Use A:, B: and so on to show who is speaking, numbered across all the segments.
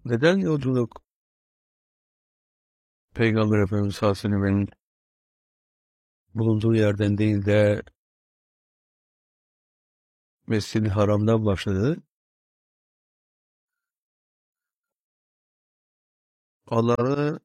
A: Neden yolculuk Peygamber Efendimiz Aleyhisselam'ın bulunduğu yerden değil de Mescid-i Haram'dan başladı? Allah'a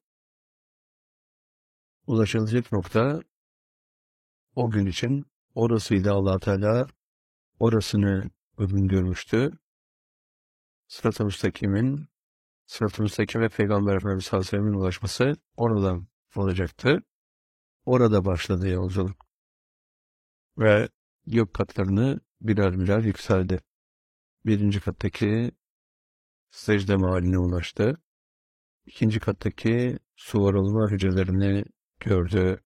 A: ulaşılacak nokta o gün için orasıydı. Allah Teala orasını uygun görmüştü. Sırat-ı Müstakim'in, Sırat-ı Müstakim'e Peygamber Efendimiz Aleyhisselam'ın ulaşması oradan olacaktı. Orada başladı yolculuk ve gök katlarını birer birer yükseldi. Birinci kattaki secde mahalline ulaştı. İkinci kattaki suvarılma hücrelerini gördü.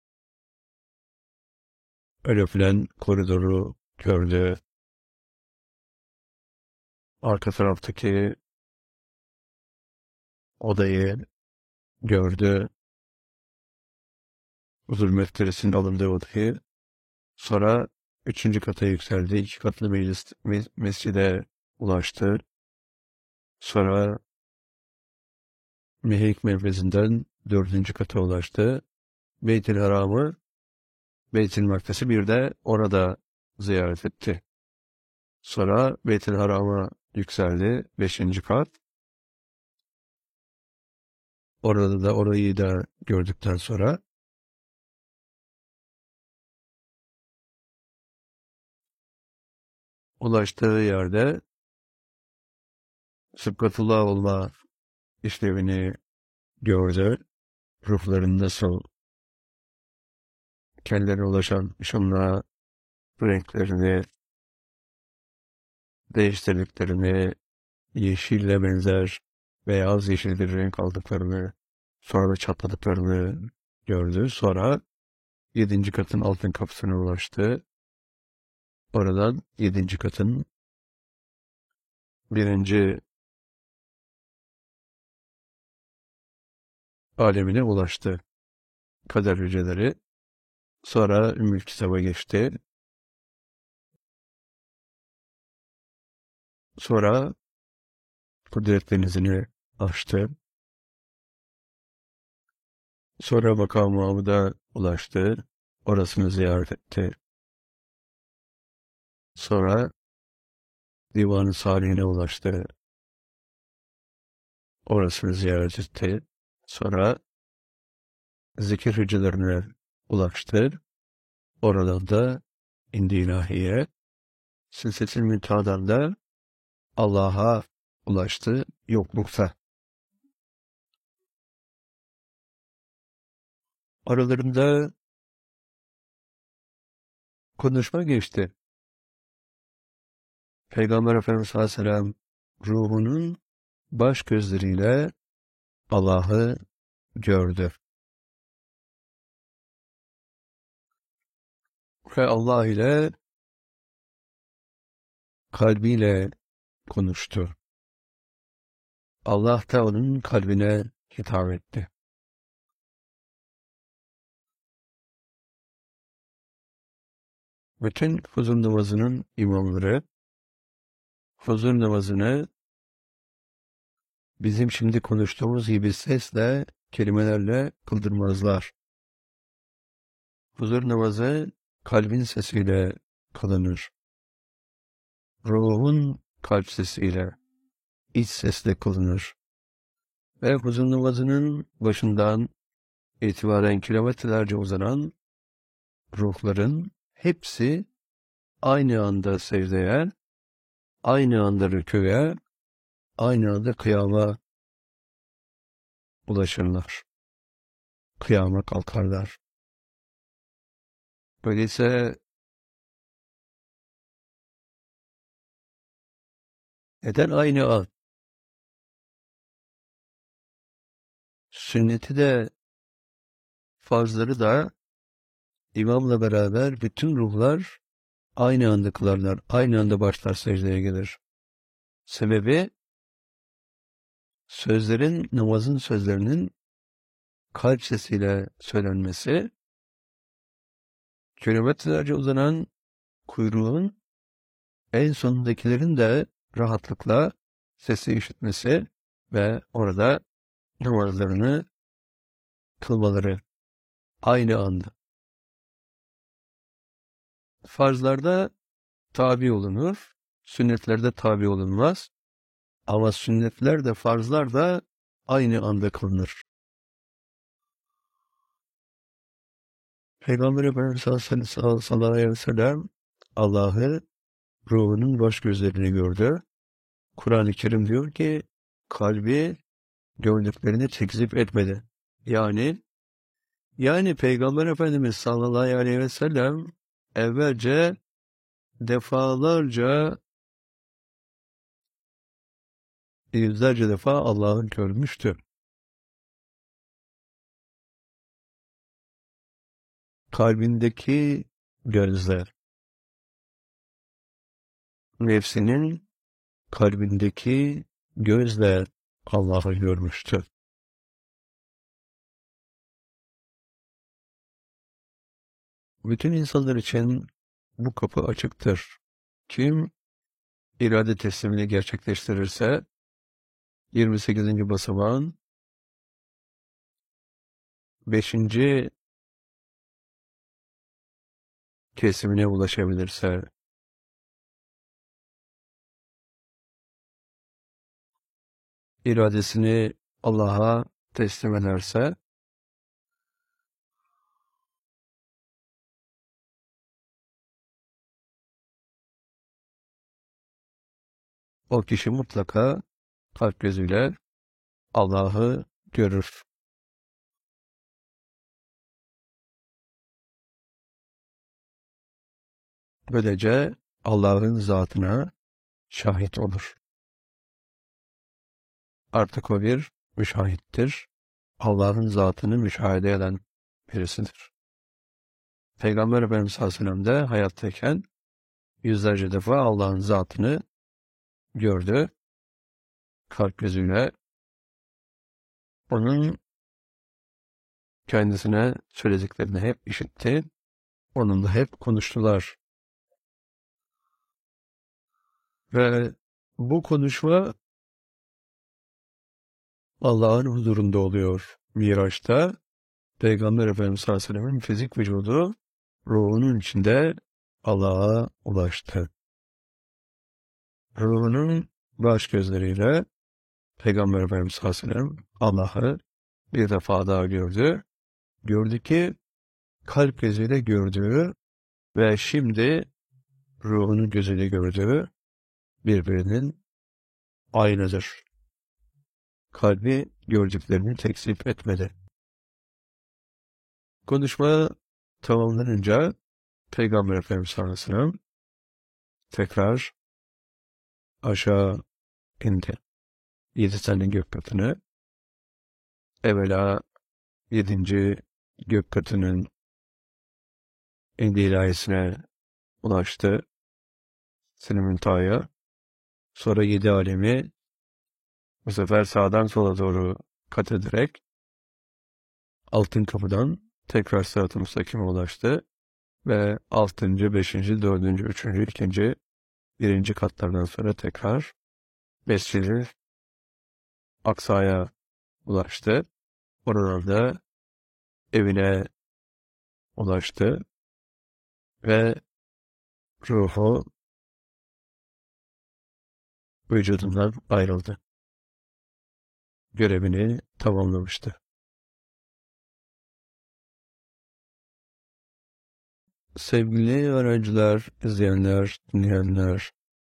A: Örülen koridoru gördü. Arka taraftaki odayı gördü. Zulmet Deresi'nin alındığı odayı. Sonra üçüncü kata yükseldi. İki katlı mescide ulaştı. Sonra Mehrik Merkezi'nden dördüncü kata ulaştı. Beyt-i Haram'ı, Beyt-i Makdes'i bir de orada ziyaret etti. Sonra Beyt-i Haram'a yükseldi. Beşinci kat. Orada da orayı da gördükten sonra ulaştığı yerde Sıbgatullah olma işlevini gördü. Ruhların nasıl kendilerine ulaşan ışınlığa renklerini değiştirdiklerini, yeşille benzer beyaz yeşil bir renk aldıklarını, sonra da çatladıklarını gördü. Sonra yedinci katın altın kapısına ulaştı. Oradan yedinci katın birinci alemine ulaştı. Kader hücreleri. Sonra Ümmül Kitab'a geçti. Sonra Kudret Denizi'ni aştı. Sonra Makam-ı Mahmud'a ulaştı. Orasını ziyaret etti. Sonra Divan-ı Salihine ulaştı. Orasını ziyaret etti. Sonra zikir hücrelerine ulaştı. Oradan da indi ilahiye. Silsilet-i Münteha'dan da Allah'a ulaştı yoklukta. Aralarında konuşma geçti. Peygamber Efendimiz Aleyhisselam ruhunun baş gözleriyle Allah'ı gördü. Ve Allah ile kalbiyle konuştu. Allah da onun kalbine hitap etti. Bütün huzur namazının imamları huzur namazını bizim şimdi konuştuğumuz gibi sesle, kelimelerle kıldırmazlar. Huzur namazı kalbin sesiyle kılınır. Ruhun kalp sesiyle, iç sesle kılınır. Ve huzur namazının başından itibaren kilometrelerce uzanan ruhların hepsi aynı anda secdeye, aynı anda rükûya, aynı anda kıyama ulaşırlar. Kıyama kalkarlar. Öyleyse neden aynı an? Sünneti de farzları da imamla beraber bütün ruhlar aynı anda kılarlar. Aynı anda başlar secdeye gelir. Sebebi namazın sözlerinin kalp sesiyle söylenmesi, kilometrelerce uzanan kuyruğun en sonundakilerin de rahatlıkla sesi işitmesi ve orada namazlarını kılmaları aynı anda. Farzlarda tabi olunur, sünnetlerde tabi olunmaz. Ama sünnetler de farzlar da aynı anda kılınır. Peygamber Efendimiz sallallahu aleyhi ve sellem Allah'ı ruhunun baş gözlerini gördü. Kur'an-ı Kerim diyor ki kalbi gördüklerini tekzip etmedi. Yani Peygamber Efendimiz sallallahu aleyhi ve sellem evvelce defalarca, yüzlerce defa Allah'ı görmüştü. Kalbindeki gözler, nefsinin kalbindeki gözle Allah'ı görmüştü. Bütün insanlar için bu kapı açıktır. Kim irade teslimini gerçekleştirirse 28. basamağın 5. kesimine ulaşabilirse, iradesini Allah'a teslim ederse, o kişi mutlaka kalp gözüyle Allah'ı görür. Böylece Allah'ın zatına şahit olur. Artık o bir müşahittir. Allah'ın zatını müşahede eden birisidir. Peygamber Efendimiz Aleyhisselam de hayattayken yüzlerce defa Allah'ın zatını gördü. Kalp gözüyle onun kendisine söylediklerini hep işitti. Onunla hep konuştular. Ve bu konuşma Allah'ın huzurunda oluyor. Miraç'ta Peygamber Efendimiz Aleyhisselam'ın fizik vücudu ruhunun içinde Allah'a ulaştı. Ruhunun baş gözleriyle Peygamber Efendimiz Aleyhisselam Allah'ı bir defa daha gördü. Gördü ki kalp gözüyle gördüğü ve şimdi ruhunun gözüyle gördüğü birbirinin aynıdır. Kalbi gördüklerini tekzip etmedi. Konuşma tamamlanınca Peygamber Efendimiz Aleyhisselam tekrar aşağı indi. 7 tane gök katını, evvela 7. gök katının en ilahiyesine ulaştı. Sine-i Sonra 7 alemi bu sefer sağdan sola doğru kat ederek altın kapıdan tekrar Sırat-ı Müstakim'e ulaştı ve 6. 5. 4. 3. 2. 1. katlardan sonra tekrar Mescid-i Aksa'ya ulaştı. Oradan da evine ulaştı ve ruhu vücudundan ayrıldı. Görevini tamamlamıştı. Sevgili öğrenciler, izleyenler, dinleyenler,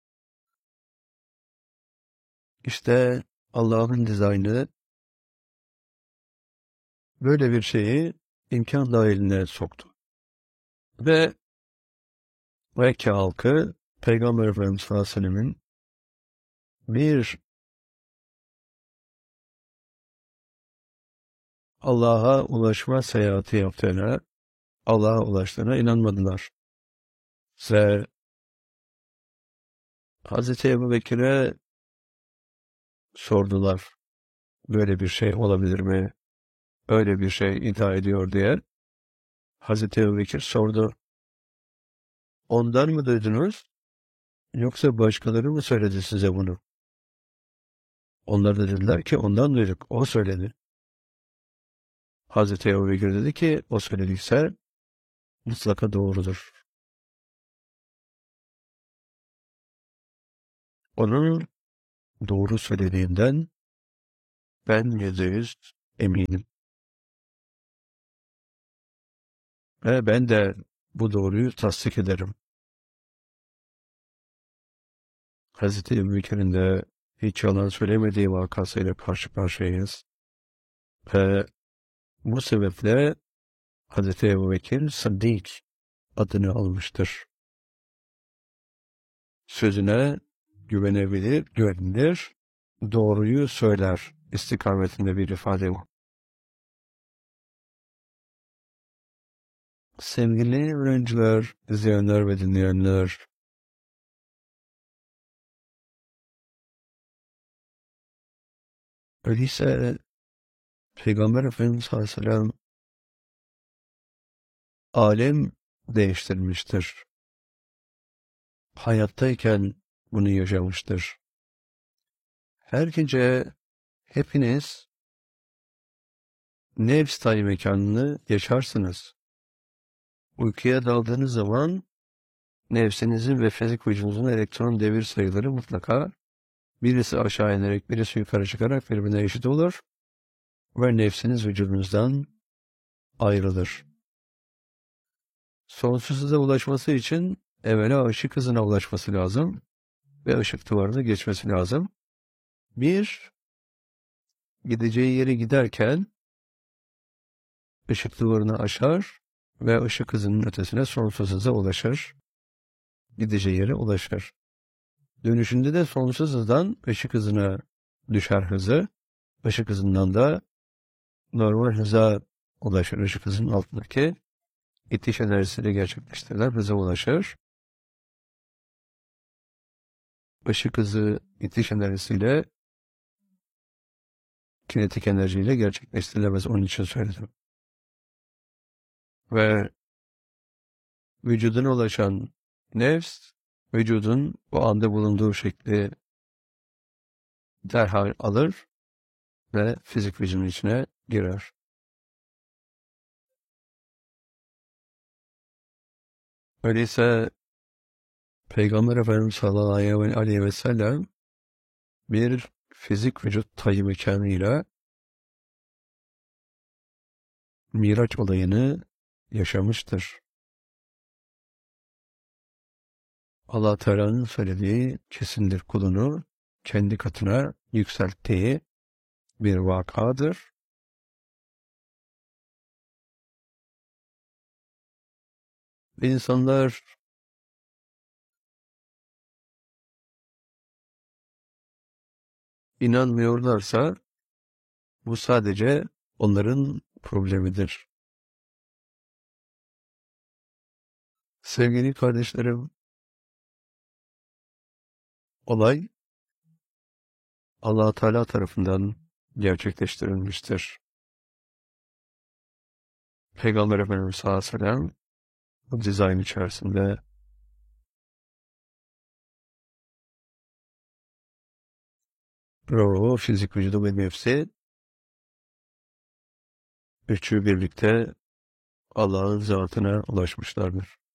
A: işte Allah'ın dizaynı böyle bir şeyi imkan dahiline soktu. Ve Mekke halkı Peygamber Efendimiz sallallahu aleyhi ve sellem'in bir Allah'a ulaşma seyahati yaptığına, Allah'a ulaştığına inanmadılar. Ve Hazreti Ebubekir'e sordular. Böyle bir şey olabilir mi? Öyle bir şey iddia ediyor diye. Hazreti Ebubekir sordu. Ondan mı duydunuz? Yoksa başkaları mı söyledi size bunu? Onlar da dediler ki ondan duyduk. O söyledi. Hazreti Ebu Bekir dedi ki o söylediyse mutlaka doğrudur. Onun doğru söylediğinden ben %100 eminim. Ve ben de bu doğruyu tasdik ederim. Hazreti Ebu Bekir'in de hiç yalan söylemediği vakasıyla karşı karşıyayız. Ve bu sebeple Hazreti Ebu Bekir Sıddık adını almıştır. Sözüne güvenilir, doğruyu söyler istikametinde bir ifade bu. Sevgili öğrenciler, izleyenler ve dinleyenler, öyleyse Peygamber Efendimiz sallallahu aleyhi ve sellem alem değiştirmiştir. Hayattayken bunu yaşamıştır. Her gece hepiniz nefs tayi mekanını yaşarsınız. Uykuya daldığınız zaman nefsinizin ve fizik vücudunuzun elektron devir sayıları mutlaka birisi aşağı inerek birisi yukarı çıkarak birbirine eşit olur ve nefsiniz vücudunuzdan ayrılır. Sonsuz hıza ulaşması için evvela ışık hızına ulaşması lazım ve ışık duvarını geçmesi lazım. Bir, gideceği yere giderken ışık duvarını aşar ve ışık hızının ötesine sonsuz hıza ulaşır. Gideceği yere ulaşır. Dönüşünde de sonsuz hızdan ışık hızına düşer hızı. Işık hızından da normal hıza ulaşır. Işık hızının altındaki itiş enerjisiyle gerçekleştirilen hıza ulaşır. Işık hızı itiş enerjisiyle kinetik enerjiyle gerçekleştirilemez. Onun için söyledim. Ve vücuduna ulaşan nefs, vücudun o anda bulunduğu şekli derhal alır ve fizik vücudun içine girer. Öyleyse Peygamber Efendimiz sallallahu aleyhi ve sellem bir fizik vücut tayyi mekanıyla Miraç olayını yaşamıştır. Allah Teala'nın söylediği kesindir, kulunu kendi katına yükselttiği bir vakadır. Ve insanlar inanmıyorlarsa bu sadece onların problemidir. Sevgili kardeşlerim, olay Allah Teala tarafından gerçekleştirilmiştir. Peygamber Efendimiz sallallahu aleyhi ve sellem bu dizayn içerisinde ruhu, fizik vücudu ve nefsi üçü birlikte Allah'ın zatına ulaşmışlardır.